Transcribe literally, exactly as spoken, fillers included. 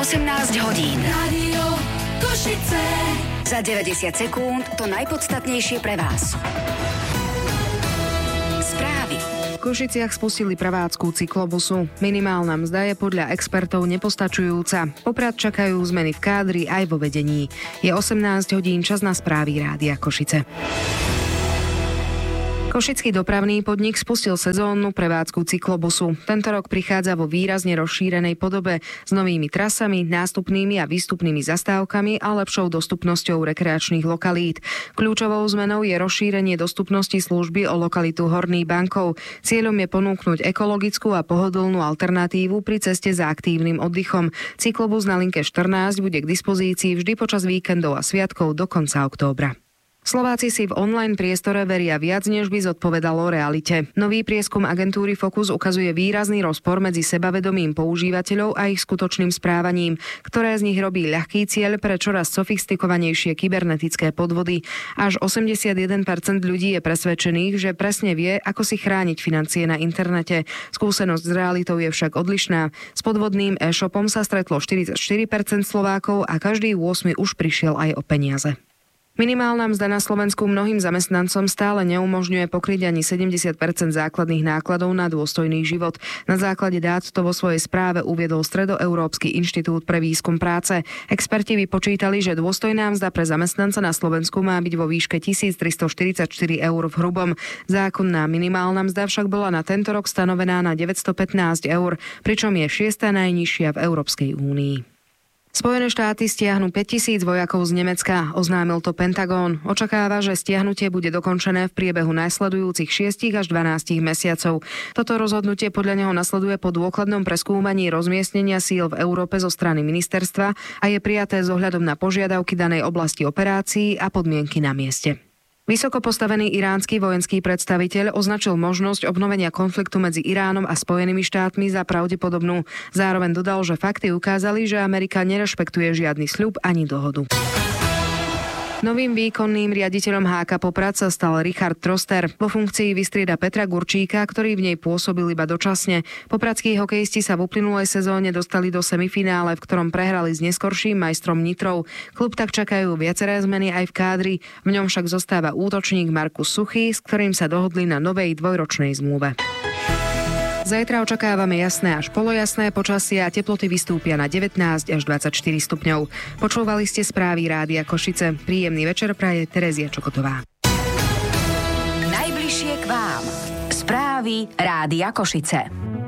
osemnásť hodín. Rádio Košice. Za deväťdesiat sekúnd to najpodstatnejšie pre vás. Správy. V Košiciach spustili prevádzku cyklobusu. Minimálna mzda je podľa expertov nepostačujúca. Poprad čakajú zmeny v kádri aj vo vedení. Je osemnásť hodín, čas na správy Rádia Košice. Košický dopravný podnik spustil sezónnu prevádzku cyklobusu. Tento rok prichádza vo výrazne rozšírenej podobe s novými trasami, nástupnými a výstupnými zastávkami a lepšou dostupnosťou rekreačných lokalít. Kľúčovou zmenou je rozšírenie dostupnosti služby o lokalitu Horný Bankov. Cieľom je ponúknuť ekologickú a pohodlnú alternatívu pri ceste za aktívnym oddychom. Cyklobus na linke štrnásť bude k dispozícii vždy počas víkendov a sviatkov do konca októbra. Slováci si v online priestore veria viac, než by zodpovedalo realite. Nový prieskum agentúry Focus ukazuje výrazný rozpor medzi sebavedomím používateľov a ich skutočným správaním, ktoré z nich robí ľahký cieľ pre čoraz sofistikovanejšie kybernetické podvody. Až osemdesiatjeden percent ľudí je presvedčených, že presne vie, ako si chrániť financie na internete. Skúsenosť s realitou je však odlišná. S podvodným e-shopom sa stretlo štyridsaťštyri percent Slovákov a každý ôsmy už prišiel aj o peniaze. Minimálna mzda na Slovensku mnohým zamestnancom stále neumožňuje pokryť ani sedemdesiat percent základných nákladov na dôstojný život. Na základe dát to vo svojej správe uviedol Stredoeurópsky inštitút pre výskum práce. Experti vypočítali, že dôstojná mzda pre zamestnanca na Slovensku má byť vo výške tisíctristoštyridsaťštyri eur v hrubom. Zákonná minimálna mzda však bola na tento rok stanovená na deväťstopätnásť eur, pričom je šiesta najnižšia v Európskej únii. Spojené štáty stiahnu päťtisíc vojakov z Nemecka, oznámil to Pentagón. Očakáva, že stiahnutie bude dokončené v priebehu nasledujúcich šiestich až dvanástich mesiacov. Toto rozhodnutie podľa neho nasleduje po dôkladnom preskúmaní rozmiestnenia síl v Európe zo strany ministerstva a je prijaté s ohľadom na požiadavky danej oblasti operácií a podmienky na mieste. Vysoko postavený iránsky vojenský predstaviteľ označil možnosť obnovenia konfliktu medzi Iránom a Spojenými štátmi za pravdepodobnú. Zároveň dodal, že fakty ukázali, že Amerika nerešpektuje žiadny sľub ani dohodu. Novým výkonným riaditeľom há ká Poprad sa stal Richard Troster. Vo funkcii vystrieda Petra Gurčíka, ktorý v nej pôsobil iba dočasne. Popradskí hokejisti sa v uplynulej sezóne dostali do semifinále, v ktorom prehrali s neskorším majstrom Nitrou. Klub tak čakajú viaceré zmeny aj v kádri. V ňom však zostáva útočník Markus Suchý, s ktorým sa dohodli na novej dvojročnej zmluve. Zajtra očakávame jasné až polojasné počasie a teploty vystúpia na devätnásť až dvadsaťštyri stupňov. Počúvali ste správy Rádia Košice. Príjemný večer praje Terezia Čokotová. Najbližšie k vám. Správy Rádia Košice.